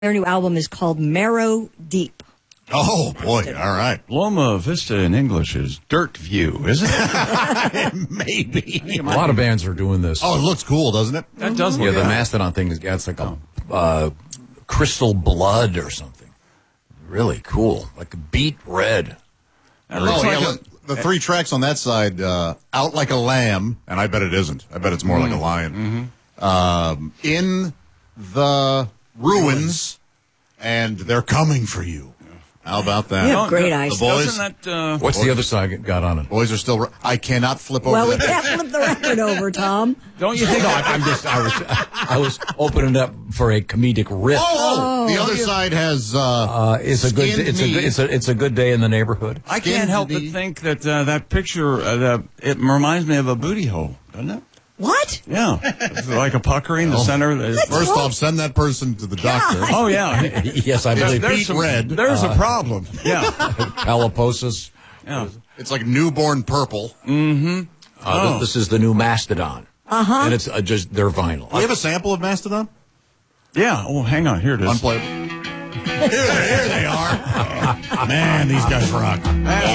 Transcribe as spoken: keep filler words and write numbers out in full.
Their new album is called Marrow Deep. Oh, boy. All right. Loma Vista in English is Dirt View, isn't it? Maybe. A lot of bands are doing this. Oh, it looks cool, doesn't it? That does Yeah, look the good. Mastodon thing, is it's like a uh, crystal blood or something. Really cool. Like a beet red. That Oh, looks yeah, like a- look, the three tracks on that side, uh, Out Like a Lamb, and I bet it isn't. I bet it's more like a lion. Um, in the Ruins, and They're Coming for You. How about that? You have great eyes. The boys, Doesn't that, uh, What's the other side got on it? boys are still... Re- I cannot flip over Well, we that. can't flip the record over, Tom. don't you think? No, I- I'm just, I was, I was opening up for a comedic riff. Oh, the other side has... Uh, Uh, it's a good, skinned it's a, knee. good- it's a, it's a good day in the neighborhood. I Skin can't help to but be- think that uh, that picture, uh, the, it reminds me of a booty hole, doesn't it? What? Yeah. It's like a puckering, the center. Is, First off, send that person to the doctor. oh, yeah. Yes, I There's, believe there's, some, red. there's a problem. Yeah. Caliposis. yeah. It's like newborn purple. Uh, Oh. this, this is the new Mastodon. Uh-huh. And it's uh, just, they're vinyl. Do we have a sample of Mastodon? Yeah. Oh, hang on. Here it is. Unplayable. here, here they are. Man, these guys rock.